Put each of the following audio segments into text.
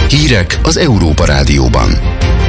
Hírek az Európa Rádióban.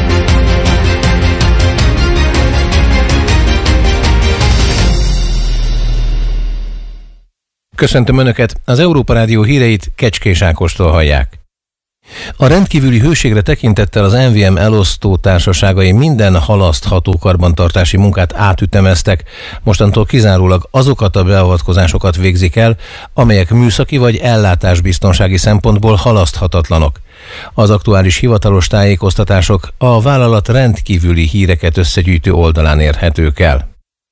Köszöntöm Önöket, az Európa Rádió híreit Kecskés Ákostól hallják. A rendkívüli hőségre tekintettel az MVM elosztó társaságai minden halasztható karbantartási munkát átütemeztek, mostantól kizárólag azokat a beavatkozásokat végzik el, amelyek műszaki vagy ellátásbiztonsági szempontból halaszthatatlanok. Az aktuális hivatalos tájékoztatások a vállalat rendkívüli híreket összegyűjtő oldalán érhetők el.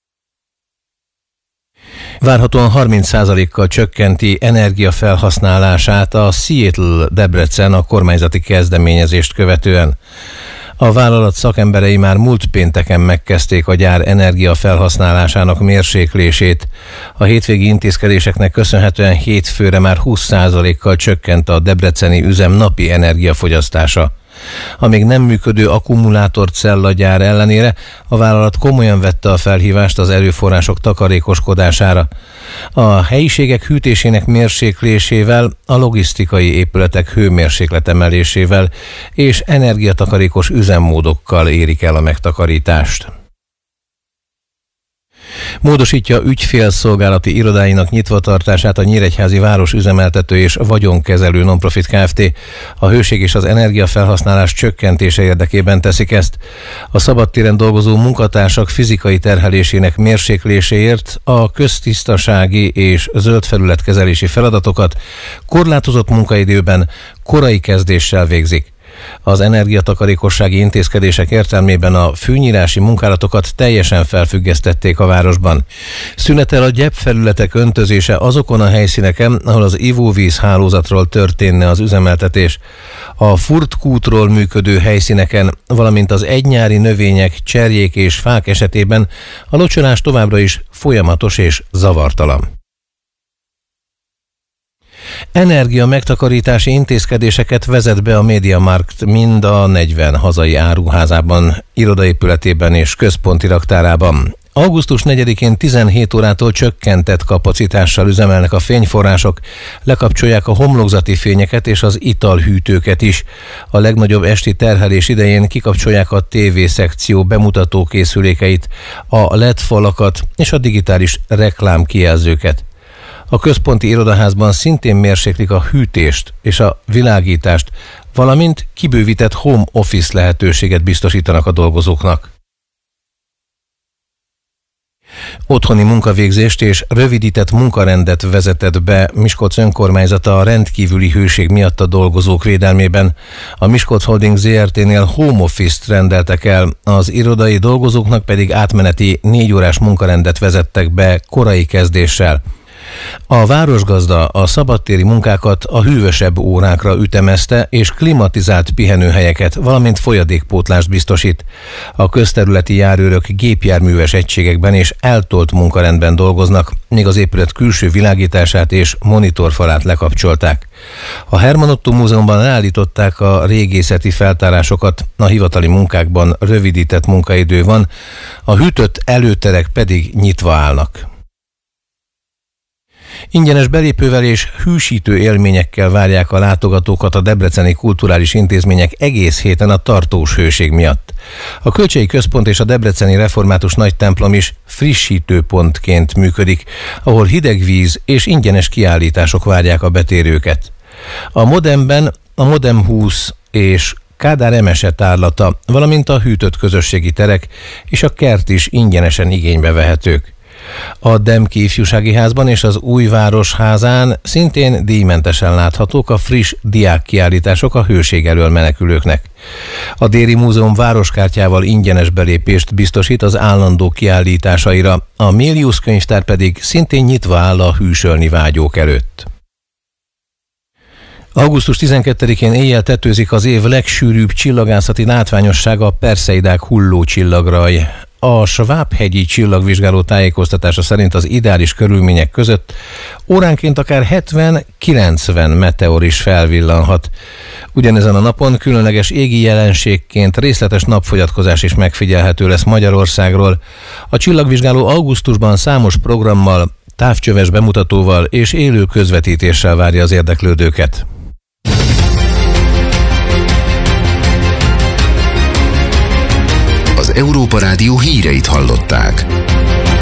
Várhatóan 30%-kal csökkenti energiafelhasználását a Seattle-Debrecen a kormányzati kezdeményezést követően. A vállalat szakemberei már múlt pénteken megkezdték a gyár energiafelhasználásának mérséklését. A hétvégi intézkedéseknek köszönhetően hétfőre már 20%-kal csökkent a debreceni üzem napi energiafogyasztása. A még nem működő akkumulátorcellagyár ellenére a vállalat komolyan vette a felhívást az erőforrások takarékoskodására. A helyiségek hűtésének mérséklésével, a logisztikai épületek hőmérsékletemelésével és energiatakarékos üzemmódokkal érik el a megtakarítást. Módosítja ügyfélszolgálati irodáinak nyitvatartását a Nyíregyházi Város Üzemeltető és Vagyonkezelő Nonprofit Kft. A hőség és az energiafelhasználás csökkentése érdekében teszik ezt. A szabadtéren dolgozó munkatársak fizikai terhelésének mérsékléséért a köztisztasági és zöld felületkezelési feladatokat korlátozott munkaidőben, korai kezdéssel végzik. Az energiatakarékossági intézkedések értelmében a fűnyírási munkálatokat teljesen felfüggesztették a városban. Szünetel a gyepfelületek öntözése azokon a helyszíneken, ahol az ivóvíz hálózatról történne az üzemeltetés. A furtkútról működő helyszíneken, valamint az egynyári növények, cserjék és fák esetében a locsolás továbbra is folyamatos és zavartalan. Energia megtakarítási intézkedéseket vezet be a MediaMarkt mind a 40 hazai áruházában, irodaépületében és központi raktárában. Augusztus 4-én 17 órától csökkentett kapacitással üzemelnek a fényforrások, lekapcsolják a homlokzati fényeket és az italhűtőket is. A legnagyobb esti terhelés idején kikapcsolják a TV-szekció bemutató készülékeit, a LED falakat és a digitális reklámkijelzőket. A központi irodaházban szintén mérséklik a hűtést és a világítást, valamint kibővített home office lehetőséget biztosítanak a dolgozóknak. Otthoni munkavégzést és rövidített munkarendet vezetett be Miskolc önkormányzata a rendkívüli hőség miatt a dolgozók védelmében. A Miskolc Holding Zrt-nél home office-t rendeltek el, az irodai dolgozóknak pedig átmeneti 4 órás munkarendet vezettek be korai kezdéssel. A városgazda a szabadtéri munkákat a hűvösebb órákra ütemezte és klimatizált pihenőhelyeket, valamint folyadékpótlást biztosít. A közterületi járőrök gépjárműves egységekben és eltolt munkarendben dolgoznak, míg az épület külső világítását és monitorfalát lekapcsolták. A Herman Otto Múzeumban leállították a régészeti feltárásokat, a hivatali munkákban rövidített munkaidő van, a hűtött előterek pedig nyitva állnak. Ingyenes belépővel és hűsítő élményekkel várják a látogatókat a debreceni kulturális intézmények egész héten a tartós hőség miatt. A Kölcsei Központ és a Debreceni Református Nagytemplom is frissítőpontként működik, ahol hideg víz és ingyenes kiállítások várják a betérőket. A Modemben a Modem 20 és Kádár Emese tárlata, valamint a hűtött közösségi terek és a kert is ingyenesen igénybe vehetők. A Demki Ifjúsági Házban és az Újváros házán szintén díjmentesen láthatók a friss diákkiállítások a hőség elől menekülőknek. A Déri Múzeum városkártyával ingyenes belépést biztosít az állandó kiállításaira, a Mélius könyvtár pedig szintén nyitva áll a hűsölni vágyók előtt. Augusztus 12-én éjjel tetőzik az év legsűrűbb csillagászati látványossága, a Perseidák hulló csillagraj. A Sváb-hegyi csillagvizsgáló tájékoztatása szerint az ideális körülmények között óránként akár 70-90 meteor is felvillanhat. Ugyanezen a napon különleges égi jelenségként részletes napfogyatkozás is megfigyelhető lesz Magyarországról. A csillagvizsgáló augusztusban számos programmal, távcsöves bemutatóval és élő közvetítéssel várja az érdeklődőket. Európa Rádió híreit hallották.